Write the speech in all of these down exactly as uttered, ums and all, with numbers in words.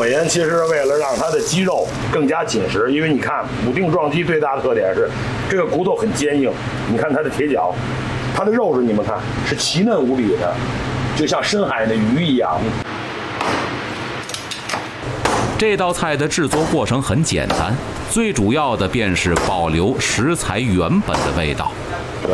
美颜其实是为了让它的肌肉更加紧实，因为你看武定撞击最大的特点是这个骨头很坚硬，你看它的铁脚，它的肉质你们看是奇嫩无比的，就像深海的鱼一样。 这道菜的制作过程很简单，最主要的便是保留食材原本的味道。 对。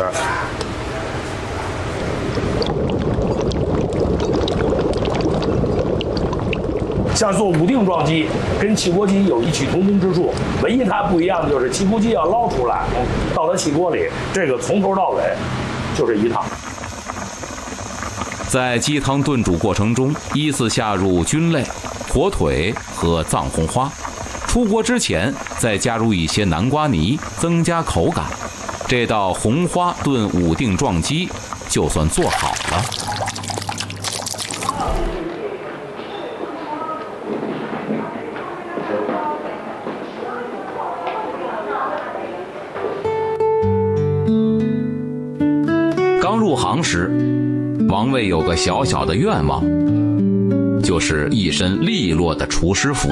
像做武定撞击跟汽锅鸡有异曲同工之处，唯一它不一样的就是汽锅鸡要捞出来，倒到汽锅里，这个从头到尾就这一趟。 在鸡汤炖煮过程中，依次下入菌类、火腿和藏红花，出锅之前再加入一些南瓜泥，增加口感。这道红花炖武定撞鸡就算做好了。刚入行时，王卫有个小小的愿望，就是一身利落的厨师服。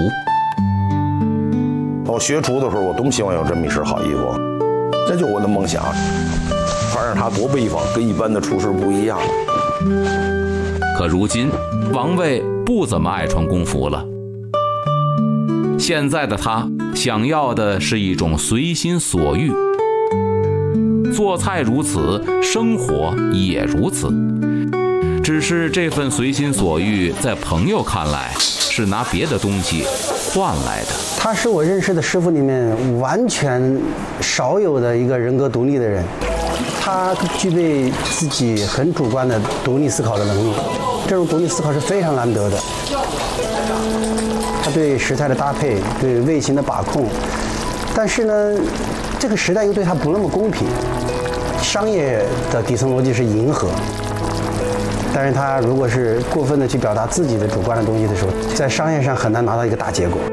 我学厨的时候，我多么希望有这么一身好衣服，这就是我的梦想。穿上它多威风，跟一般的厨师不一样。 可如今，王卫不怎么爱穿工服了。现在的他想要的是一种随心所欲。做菜如此，生活也如此。只是这份随心所欲，在朋友看来是拿别的东西换来的。 他是我认识的师傅里面完全少有的一个人格独立的人，他具备自己很主观的独立思考的能力，这种独立思考是非常难得的。他对食材的搭配，对味型的把控，但是呢，这个时代又对他不那么公平。商业的底层逻辑是迎合，但是他如果是过分的去表达自己的主观的东西的时候，在商业上很难拿到一个大结果。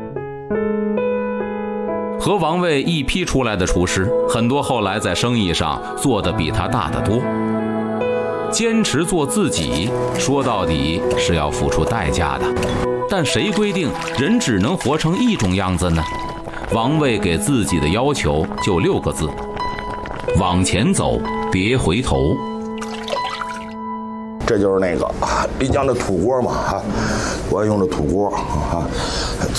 和王卫一批出来的厨师，很多后来在生意上做得比他大得多。坚持做自己，说到底是要付出代价的。但谁规定人只能活成一种样子呢？王卫给自己的要求就六个字：往前走，别回头。 这就是那个滨江的土锅嘛，哈，我要用的土锅啊。